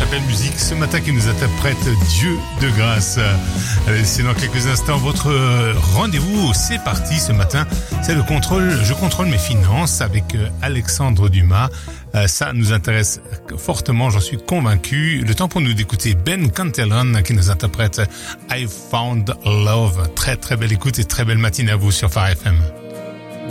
Chapelle Musique ce matin qui nous interprète Dieu de grâce. C'est dans quelques instants votre rendez-vous. C'est parti ce matin. C'est le contrôle. Je contrôle mes finances avec Alexandre Dumas. Ça nous intéresse fortement, j'en suis convaincu. Le temps pour nous d'écouter Ben Cantillon qui nous interprète I Found Love. Très très belle écoute et très belle matinée à vous sur Phare FM.